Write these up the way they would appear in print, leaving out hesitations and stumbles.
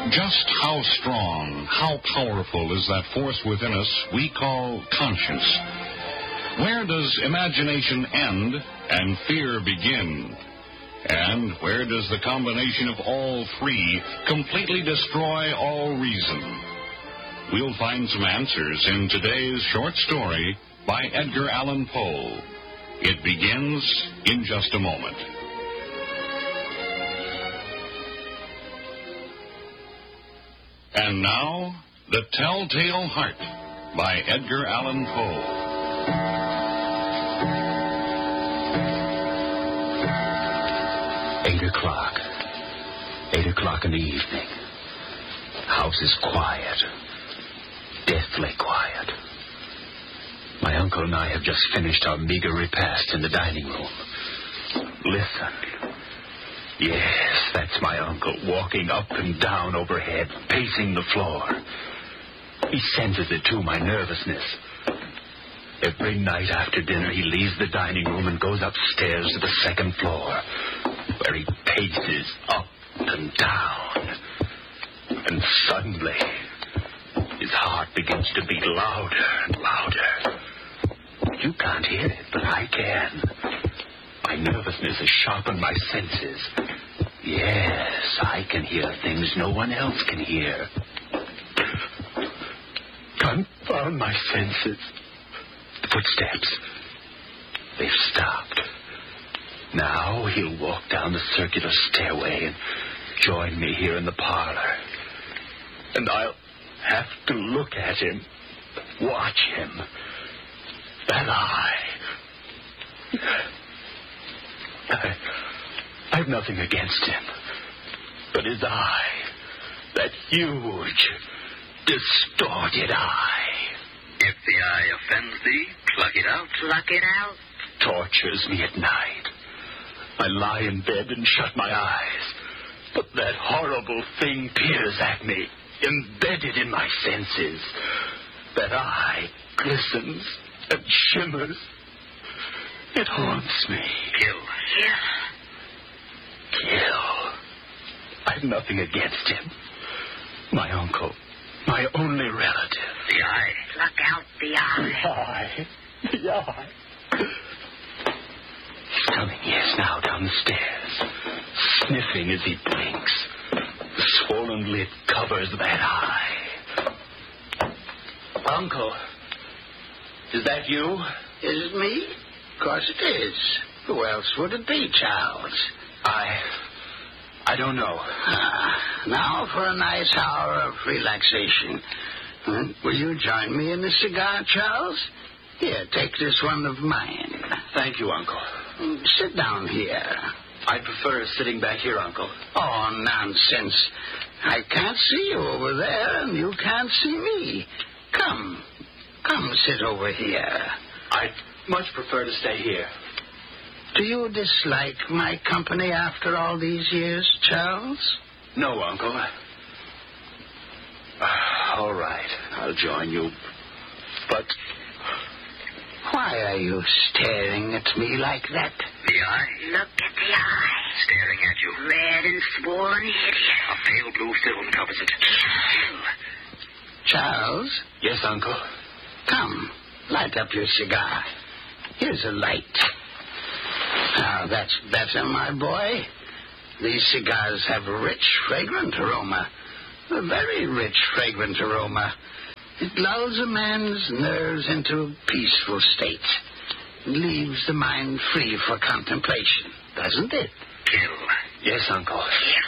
Just how strong, how powerful is that force within us we call conscience? Where does imagination end and fear begin? And where does the combination of all three completely destroy all reason? We'll find some answers in today's short story by Edgar Allan Poe. It begins in just a moment. And now, The Telltale Heart by Edgar Allan Poe. 8 o'clock. 8 o'clock in the evening. House is quiet. Deathly quiet. My uncle and I have just finished our meager repast in the dining room. Listen. Yes, that's my uncle walking up and down overhead, pacing the floor. He senses it too, my nervousness. Every night after dinner, he leaves the dining room and goes upstairs to the second floor, where he paces up and down. And suddenly, his heart begins to beat louder and louder. You can't hear it, but I can. My nervousness has sharpened my senses. Yes, I can hear things no one else can hear. Confound my senses. The footsteps. They've stopped. Now he'll walk down the circular stairway and join me here in the parlor. And I'll have to look at him, watch him. That I've nothing against him. But his eye, that huge, distorted eye. If the eye offends thee, pluck it out. Pluck it out. Tortures me at night. I lie in bed and shut my eyes. But that horrible thing peers at me, embedded in my senses. That eye glistens and shimmers. It haunts me. Kill. I've nothing against him. My uncle. My only relative. The eye. Pluck out the eye. The eye. He's coming, yes, now down the stairs, sniffing as he blinks. The swollen lid covers that eye. Uncle, is that you? Is it me? Of course it is. Who else would it be, Charles? I don't know. Now for a nice hour of relaxation. Will you join me in a cigar, Charles? Here, take this one of mine. Thank you, Uncle. Sit down here. I prefer sitting back here, Uncle. Oh, nonsense. I can't see you over there, and you can't see me. Come sit over here. I'd much prefer to stay here. Do you dislike my company after all these years, Charles? No, Uncle. All right, I'll join you. But why are you staring at me like that? The eye. Look at the eye. Staring at you. Red and swollen hideous. A pale blue film covers it. Charles? Yes, Uncle. Come, light up your cigar. Here's a light. Now, that's better, my boy. These cigars have a rich, fragrant aroma. A very rich, fragrant aroma. It lulls a man's nerves into a peaceful state. It leaves the mind free for contemplation, doesn't it? Kill. Yes, Uncle.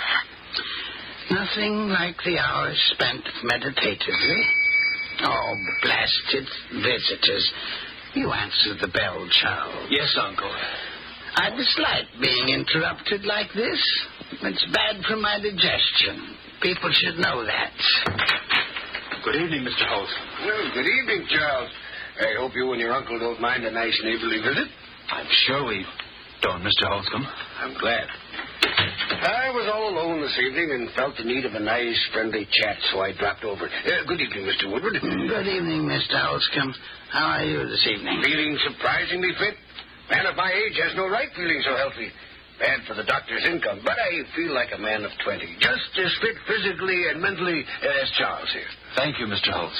Nothing like the hours spent meditatively. Oh, blasted visitors. You answer the bell, Charles. Yes, Uncle. I dislike being interrupted like this. It's bad for my digestion. People should know that. Good evening, Mr. Holt. Well, good evening, Charles. I hope you and your uncle don't mind a nice neighborly visit. I'm sure we don't, Mr. Holscomb. I'm glad. I was all alone this evening and felt the need of a nice, friendly chat, so I dropped over. Good evening, Mr. Woodward. Good evening, Mr. Holscomb. How are you this evening? Feeling surprisingly fit. Man of my age has no right feeling so healthy. Bad for the doctor's income, but I feel like a man of 20. Just as fit physically and mentally as Charles here. Thank you, Mr. Holmes.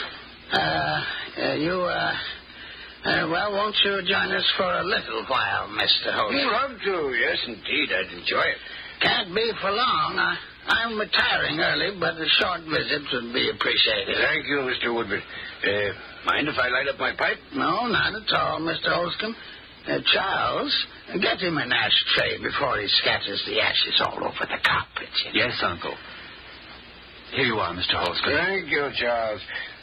Well, won't you join us for a little while, Mr. Holmes? I'd love to. Yes, indeed. I'd enjoy it. Can't be for long. I'm retiring early, but a short visit would be appreciated. Thank you, Mr. Woodward. Mind if I light up my pipe? No, not at all, Mr. Holscomb. Charles, get him an ashtray before he scatters the ashes all over the carpet. Yes, Uncle. Here you are, Mr. Holscomb. Thank you, Charles.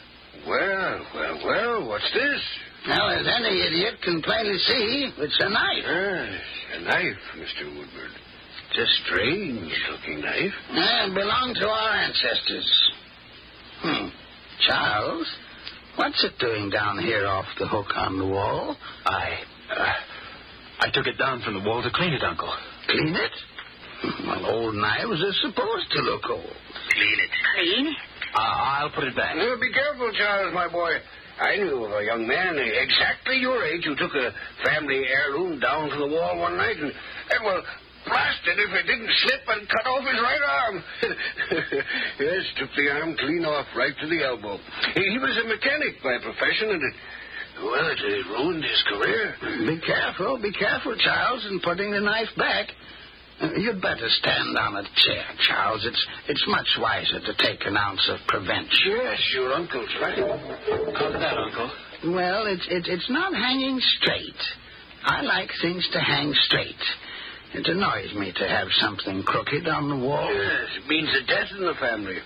Well, what's this? Now, as any idiot can plainly see, it's a knife. Yes, a knife, Mr. Woodward. It's a strange-looking knife. It belonged to our ancestors. Charles, what's it doing down here off the hook on the wall? I took it down from the wall to clean it, Uncle. Clean it? Well, old knives are supposed to look old. Clean it. Clean it? I'll put it back. Be careful, Charles, my boy. I knew of a young man exactly your age who took a family heirloom down to the wall one night and blasted if it didn't slip and cut off his right arm. Yes, took the arm clean off right to the elbow. He was a mechanic by profession, and it ruined his career. Be careful, Charles, in putting the knife back. You'd better stand on a chair, Charles. It's much wiser to take an ounce of prevention. Yes, your uncle's right. How's that, Uncle? Well, it's not hanging straight. I like things to hang straight. It annoys me to have something crooked on the wall. Yes, it means a death in the family.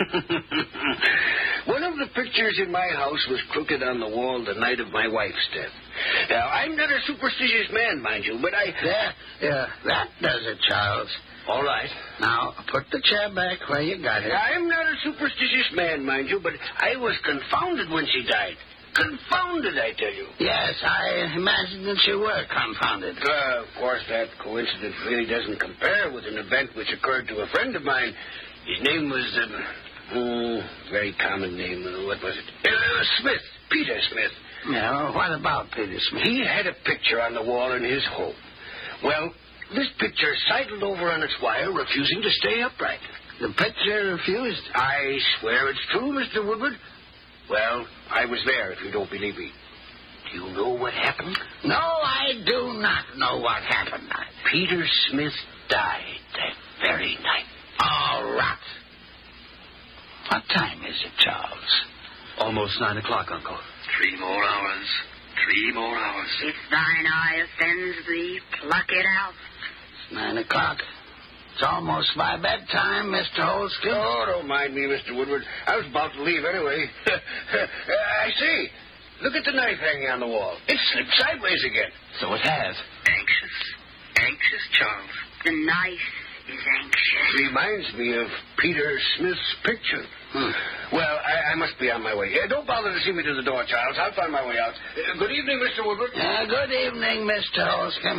One of the pictures in my house was crooked on the wall the night of my wife's death. Now, I'm not a superstitious man, mind you, but Yeah, that does it, Charles. All right. Now, put the chair back where you got it. I'm not a superstitious man, mind you, but I was confounded when she died. Confounded, I tell you. Yes, I imagine that you were confounded. Of course, that coincidence really doesn't compare with an event which occurred to a friend of mine. His name was, very common name. What was it? Smith. Peter Smith. Yeah, what about Peter Smith? He had a picture on the wall in his home. Well, this picture sidled over on its wire, refusing to stay upright. The picture refused? I swear it's true, Mr. Woodward. Well, I was there, if you don't believe me. Do you know what happened? No, I do not know what happened. Peter Smith died that very night. All right. What time is it, Charles? Almost 9 o'clock, Uncle. 3 more hours. 3 more hours. If thine eye offends thee, pluck it out. It's 9 o'clock. It's almost my bedtime, Mr. Holscomb. Oh, don't mind me, Mr. Woodward. I was about to leave anyway. I see. Look at the knife hanging on the wall. It slipped sideways again. So it has. Anxious, Charles. The knife is anxious. Reminds me of Peter Smith's picture. Well, I must be on my way. Don't bother to see me to the door, Charles. I'll find my way out. Good evening, Mr. Woodward. Good evening, Mr. Holscomb.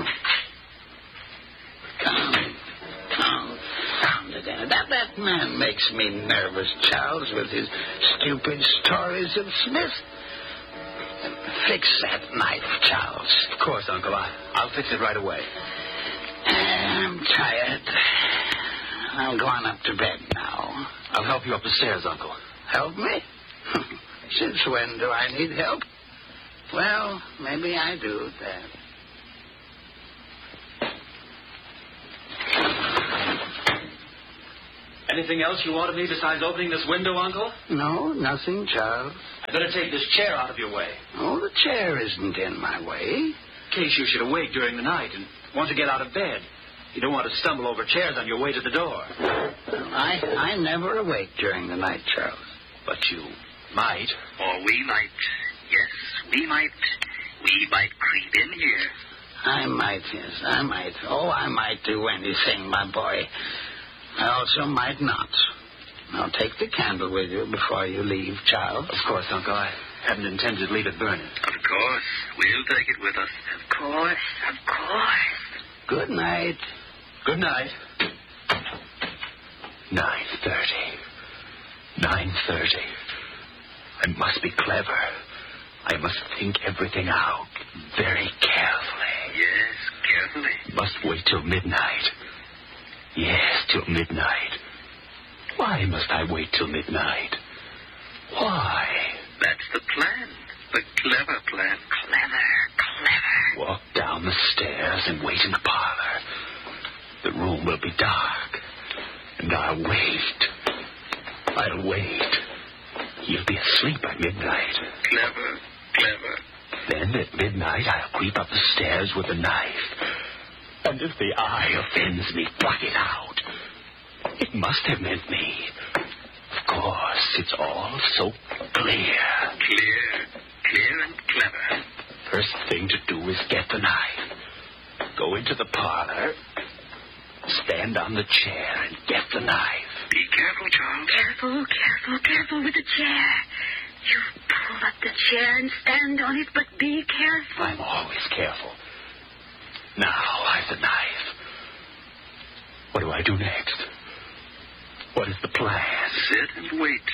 Confounded. That man makes me nervous, Charles, with his stupid stories of Smith. Fix that knife, Charles. Of course, Uncle. I'll fix it right away. I'm tired. I'll go on up to bed now. I'll help you up the stairs, Uncle. Help me? Since when do I need help? Well, maybe I do, Dad. Anything else you wanted me besides opening this window, Uncle? No, nothing, Charles. I better take this chair out of your way. Oh, the chair isn't in my way. In case you should awake during the night and want to get out of bed. You don't want to stumble over chairs on your way to the door. I never awake during the night, Charles. But you might. Or we might. Yes, we might. We might creep in here. I might, yes, I might. Oh, I might do anything, my boy. I also might not. Now, take the candle with you before you leave, Charles. Of course, Uncle. I hadn't intended to leave it burning. Of course. We'll take it with us. Of course. Good night. Good night. 9:30. 9:30. I must be clever. I must think everything out very carefully. Yes, carefully. Must wait till midnight. Yes, till midnight. Why must I wait till midnight? Why? That's the plan. The clever plan. Clever. Walk down the stairs and wait in the parlor. The room will be dark. And I'll wait. He'll be asleep by midnight. Clever. Then at midnight I'll creep up the stairs with a knife. And if the eye offends me, pluck it out. It must have meant me. Of course, it's all so clear. Clear and clever. First thing to do is get the knife. Go into the parlor, stand on the chair, and get the knife. Be careful, Charles. Careful with the chair. You pull up the chair and stand on it, but be careful. I'm always careful. Now I've the knife. What do I do next? What is the plan? Sit and wait.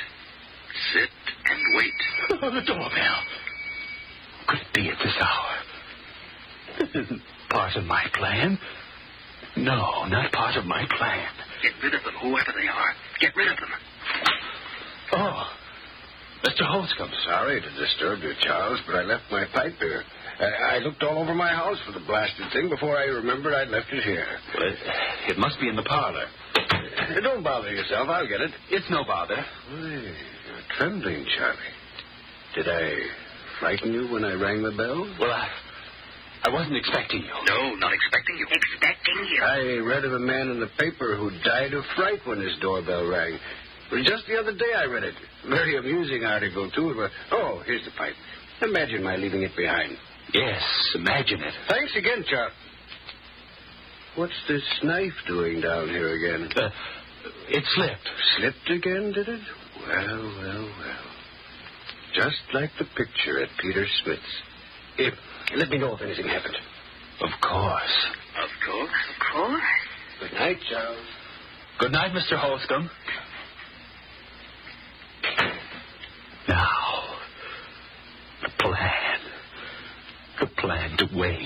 Oh, the doorbell. Could it be at this hour? This isn't part of my plan. No, not part of my plan. Get rid of them, whoever they are. Get rid of them. Oh, Mr. Holscomb. Sorry to disturb you, Charles, but I left my pipe here. I looked all over my house for the blasted thing before I remembered I'd left it here. Well, it must be in the parlor. Don't bother yourself. I'll get it. It's no bother. Why, you're trembling, Charlie. Did I frighten you when I rang the bell? Well, I wasn't expecting you. No, not expecting you. Expecting you. I read of a man in the paper who died of fright when his doorbell rang. It was just the other day I read it. Very amusing article, too. But, oh, here's the pipe. Imagine my leaving it behind. Yes, imagine it. Thanks again, Charles. What's this knife doing down here again? It slipped. Slipped again, did it? Well. Just like the picture at Peter Smith's. Let me know if anything happened. Of course. Of course. Good night, Charles. Good night, Mr. Holscomb. Now, the plan. The plan to wait.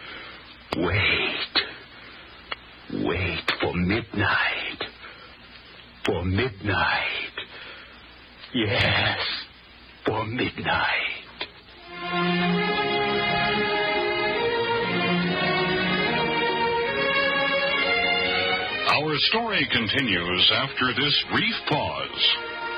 Wait for midnight. For midnight. Yes, for midnight. Our story continues after this brief pause.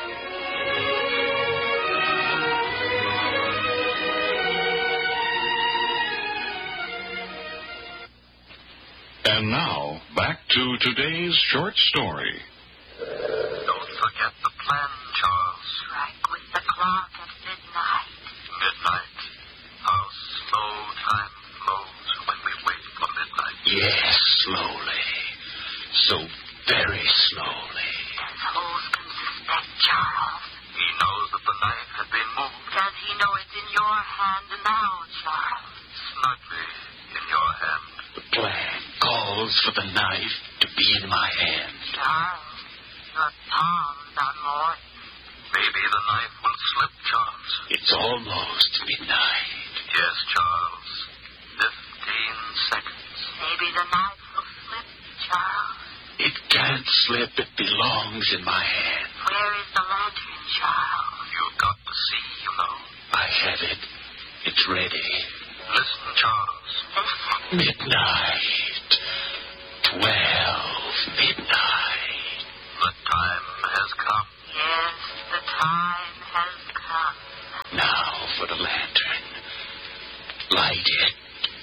And now, back to today's short story. Don't forget the plan, Charles. Strike with the clock at midnight. Midnight. How slow time flows when we wait for midnight. Yes, slowly. So very slowly. Does Holscomb suspect Charles? He knows that the knife had been moved Does he know it's in your hand now, Charles? snugly in your hand. The plan calls for the knife to be in my hand. Charles, your palms are moist. Maybe the knife will slip, Charles. It's almost midnight. Yes, Charles. 15 seconds. Maybe the knife will slip, Charles. It can't slip. It belongs in my hand. Where is the lantern, Charles? You've got to see, you know. I have it. It's ready. Listen, Charles. Listen. Midnight. 12 midnight. The time has come. Yes, the time has come. Now for the lantern. Light it.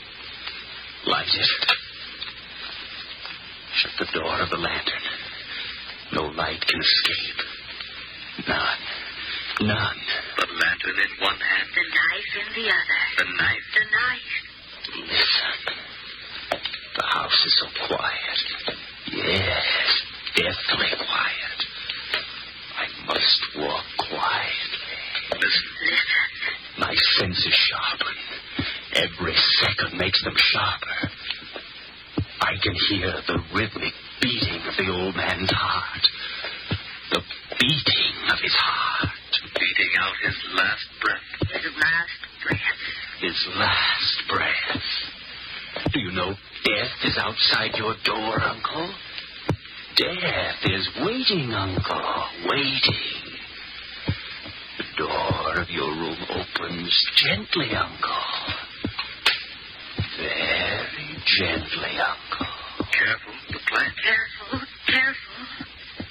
Shut the door of the lantern. No light can escape. None. The lantern in one hand. The knife in the other. The knife. Listen. The house is so quiet. Yes, deathly quiet. I must walk quietly. Listen. My senses sharpen. Every second makes them sharper. I can hear the rhythmic beating of the old man's heart. The beating of his heart. Beating out his last breath. His last breath. His last breath. Do you know outside your door, Uncle. Death is waiting, Uncle, waiting. The door of your room opens gently, Uncle. Very gently, Uncle. Careful, the plant. Careful, careful.